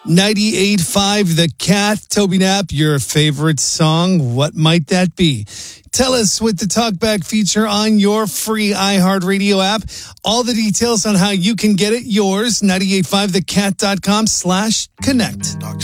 98.5 The Cat. Toby Knapp, your favorite song. What might that be? Tell us with the Talkback feature on your free iHeartRadio app. All the details on how you can get it yours. 985thecat.com/connect.